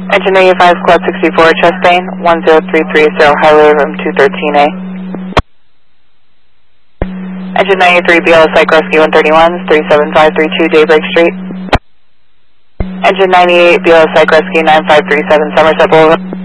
Engine 85, Squad 64, chest pain, 10330, highway room 213A. Engine 93, BLS Psych Rescue 131, 37532 Daybreak Street. Engine 98, BLS Psych Rescue 9537, Somerset Boulevard.